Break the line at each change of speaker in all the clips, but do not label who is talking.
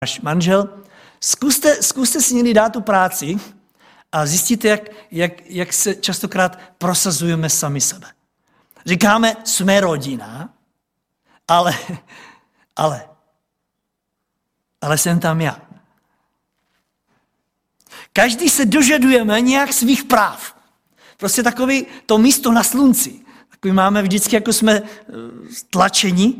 váš manžel, zkuste si někdy dát tu práci a zjistíte, jak se častokrát prosazujeme sami sebe. Říkáme, jsme rodina, ale jsem tam já. Každý se dožadujeme nějak svých práv. Prostě takový to místo na slunci. Takový máme vždycky, jako jsme tlačeni.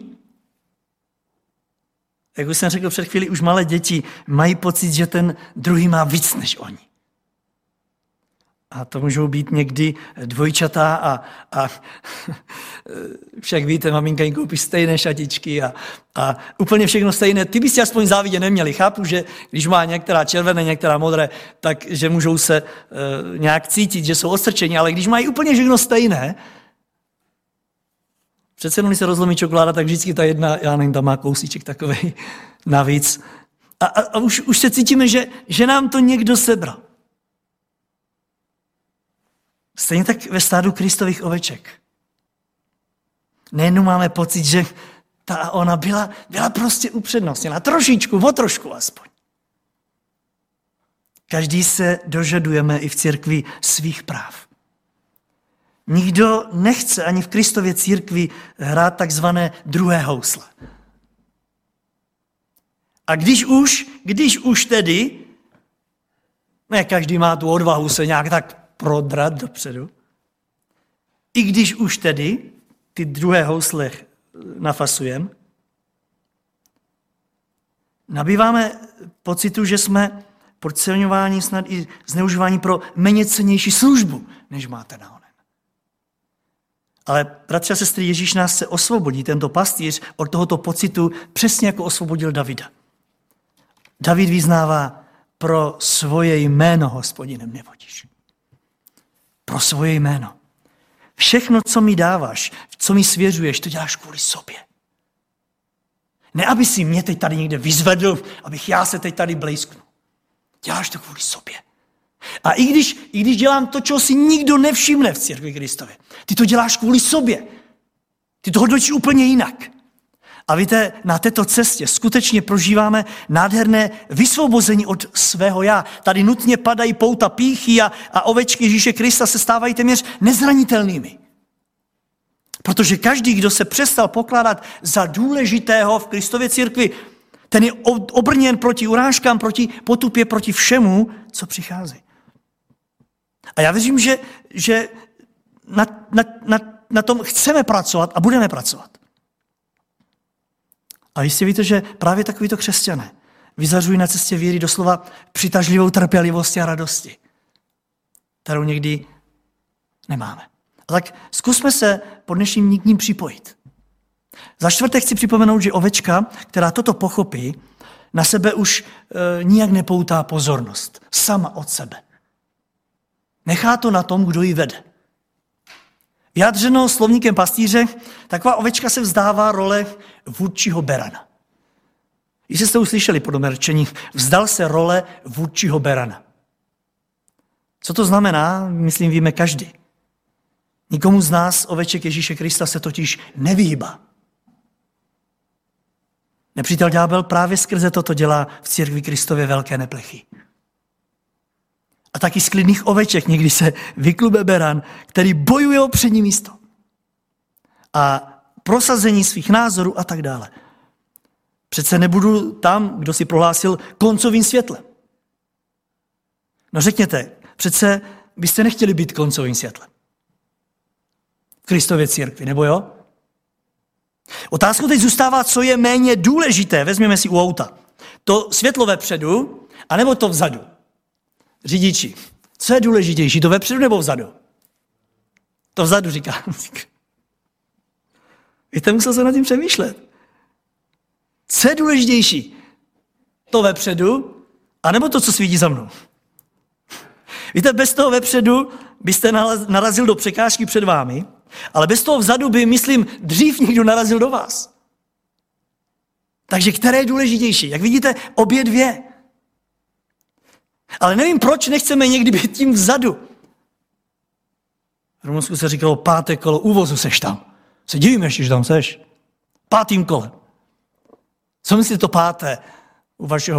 Jak už jsem řekl před chvíli, už malé děti mají pocit, že ten druhý má víc než oni. A to můžou být někdy dvojčata a však víte, maminka jim koupí stejné šatičky a úplně všechno stejné. Ty byste aspoň závidě neměli. Chápu, že když má některá červené, některá modré, takže můžou se nějak cítit, že jsou odstrčeni, ale když mají úplně všechno stejné, přece jenom, když se rozlomí čokoláda, tak vždycky ta jedna, já nevím, tam má kousíček takovej navíc. A už se cítíme, že nám to někdo sebral. Stejně tak ve stádu Kristových oveček. Nejenom máme pocit, že ona byla prostě upřednostněna. O trošku aspoň. Každý se dožadujeme i v církvi svých práv. Nikdo nechce ani v Kristově církvi hrát takzvané druhé housle. A když už tedy, ne každý má tu odvahu se nějak tak prodrat dopředu, i když už tedy ty druhé housle nafasujeme, nabýváme pocitu, že jsme podceňováni, snad i zneužíváni pro méně cennější službu, než máte na onen. Ale bratři a sestry, Ježíš nás chce osvobodit, tento pastýř, od tohoto pocitu, přesně jako osvobodil Davida. David vyznává, pro svoje jméno, Hospodinem, nevodíš. Pro svoje jméno. Všechno, co mi dáváš, co mi svěřuješ, to děláš kvůli sobě. Ne, aby si mě teď tady někde vyzvedl, abych já se teď tady blejsknul. Děláš to kvůli sobě. A i když dělám to, čeho si nikdo nevšimne v církvi Kristově, ty to děláš kvůli sobě. Ty to hodnotíš úplně jinak. A víte, na této cestě skutečně prožíváme nádherné vysvobození od svého já. Tady nutně padají pouta pýchy a ovečky Ježíše Krista se stávají téměř nezranitelnými. Protože každý, kdo se přestal pokládat za důležitého v Kristově církvi, ten je obrněn proti urážkám, proti potupě, proti všemu, co přichází. A já věřím, že na tom chceme pracovat a budeme pracovat. A jistě víte, že právě takovýto křesťané vyzařují na cestě víry doslova přitažlivou trpělivosti a radosti, kterou někdy nemáme. A tak zkusme se po dnešním dní k ním připojit. Za čtvrté chci připomenout, že ovečka, která toto pochopí, na sebe už nijak nepoutá pozornost. Sama od sebe. Nechá to na tom, kdo ji vede. Vyjádřeno slovníkem pastýře, taková ovečka se vzdává role vůdčího berana. Jestli jste uslyšeli podobné řečení, vzdal se role vůdčího berana. Co to znamená, myslím, víme každý. Nikomu z nás, oveček Ježíše Krista, se totiž nevyhýbá. Nepřítel ďábel právě skrze toto dělá v církvi Kristově velké neplechy. A taky z klidných oveček někdy se vyklube beran, který bojuje o přední místo. A prosazení svých názorů a tak dále. Přece nebudu tam, kdo si prohlásil koncovým světlem. No řekněte, přece byste nechtěli být koncovým světlem. V Kristově církvi, nebo jo? Otázkou teď zůstává, co je méně důležité. Vezměme si u auta. To světlo vepředu, anebo to vzadu. Řidiči. Co je důležitější, to vepředu nebo vzadu? To vzadu, říká. Víte, musel jsem nad tím přemýšlet. Co je důležitější? To vepředu, anebo to, co svítí za mnou? Víte, bez toho vepředu byste narazil do překážky před vámi, ale bez toho vzadu by, myslím, dřív někdo narazil do vás. Takže které je důležitější? Jak vidíte, obě dvě. Ale nevím, proč nechceme někdy být tím vzadu. V Rumunsku se říkalo 5. kolo úvozu, seš tam. Se divím ještě, že tam seš. 5. kolem. Co myslíte to 5. u vašeho